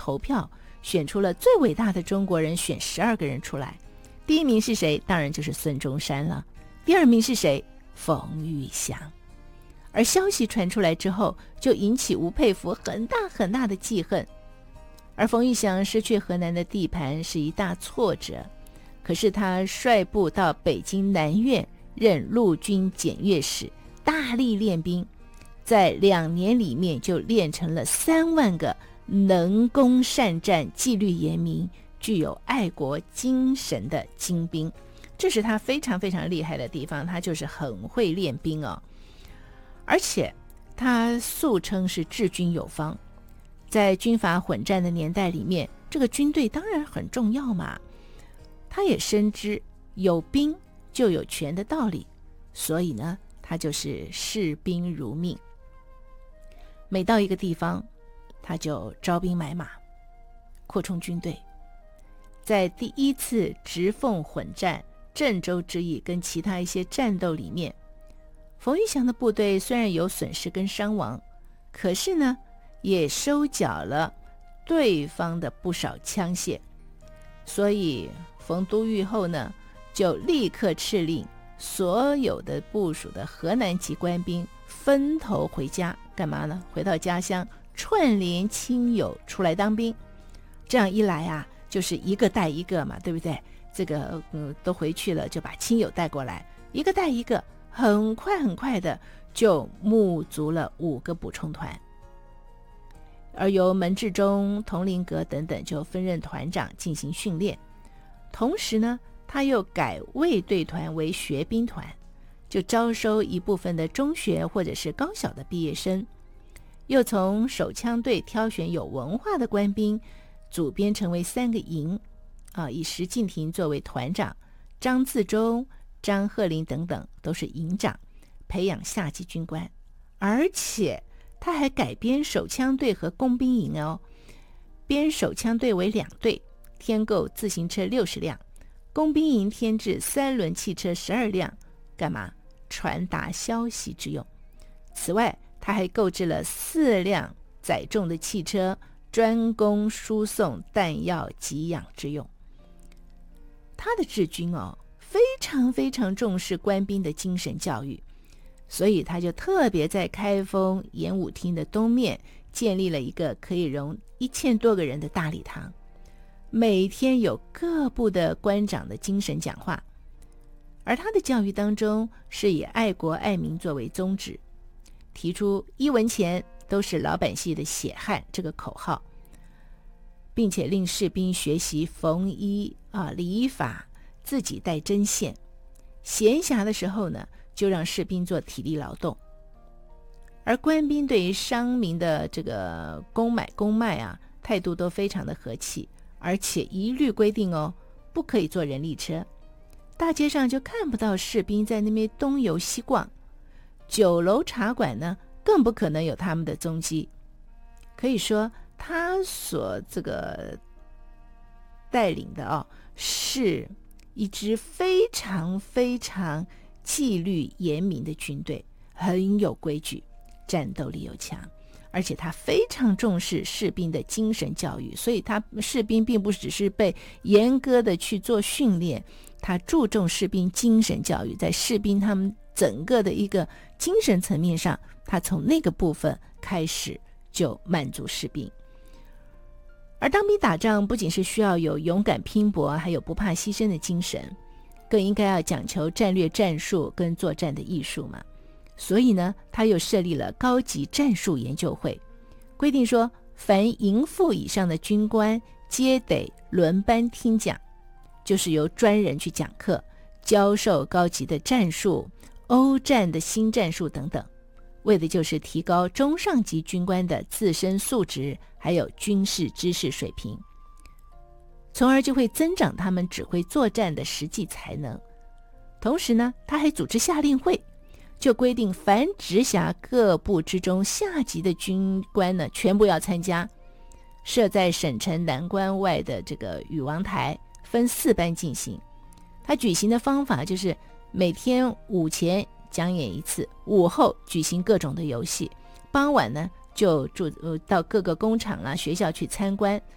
投票选出了最伟大的中国人，选12个人出来。第一名是谁？当然就是孙中山了。第二名是谁？冯玉祥。而消息传出来之后，就引起吴佩孚很大很大的记恨。而冯玉祥失去河南的地盘是一大挫折，可是他率部到北京南苑任陆军检阅使，大力练兵，在2年里面就练成了3万个能攻善战、纪律严明、具有爱国精神的精兵。这是他非常非常厉害的地方，他就是很会练兵哦。而且他素称是治军有方，在军阀混战的年代里面，这个军队当然很重要嘛。他也深知有兵就有权的道理，所以呢，他就是视兵如命。每到一个地方，他就招兵买马，扩充军队。在第一次直奉混战、郑州之役跟其他一些战斗里面，冯玉祥的部队虽然有损失跟伤亡，可是呢，也收缴了对方的不少枪械。所以冯都尉后呢，就立刻敕令所有的部署的河南籍官兵分头回家，干嘛呢？回到家乡串联亲友出来当兵。这样一来啊，就是一个带一个嘛，对不对？这个都回去了，就把亲友带过来，一个带一个，很快很快的就募足了5个补充团。而由门志忠、佟麟阁等等就分任团长进行训练。同时呢，他又改卫队团为学兵团，就招收一部分的中学或者是高小的毕业生，又从手枪队挑选有文化的官兵，组编成为3个营，以石敬瑭作为团长，张自忠、张鹤龄等等都是营长，培养下级军官。而且他还改编手枪队和工兵营哦，编手枪队为2队，添购自行车60辆，工兵营添置3轮汽车12辆，干嘛？传达消息之用。此外，他还购置了4辆载重的汽车，专供输送弹药给养之用。他的治军非常非常重视官兵的精神教育，所以他就特别在开封演武厅的东面建立了一个可以容1000多个人的大礼堂，每天有各部的官长的精神讲话。而他的教育当中是以爱国爱民作为宗旨，提出1文钱都是老百姓的血汗这个口号，并且令士兵学习缝衣理衣法，自己带针线。闲暇的时候呢，就让士兵做体力劳动。而官兵对于商民的这个公卖态度都非常的和气，而且一律规定不可以坐人力车。大街上就看不到士兵在那边东游西逛，酒楼茶馆呢更不可能有他们的踪迹。可以说他所这个带领的是一支非常非常纪律严明的军队，很有规矩，战斗力又强，而且他非常重视士兵的精神教育，所以他士兵并不只是被严格的去做训练，他注重士兵精神教育，在士兵他们整个的一个精神层面上，他从那个部分开始就满足士兵。而当兵打仗不仅是需要有勇敢拼搏，还有不怕牺牲的精神，更应该要讲求战略战术跟作战的艺术嘛。所以呢，他又设立了高级战术研究会，规定说凡营副以上的军官皆得轮班听讲，就是由专人去讲课，教授高级的战术、欧战的新战术等等，为的就是提高中上级军官的自身素质，还有军事知识水平，从而就会增长他们指挥作战的实际才能。同时呢，他还组织夏令会，就规定凡直辖各部之中下级的军官呢，全部要参加，设在省城南关外的这个禹王台，分4班进行。他举行的方法就是每天午前讲演一次，午后举行各种的游戏，傍晚呢就到各个工厂学校去参观，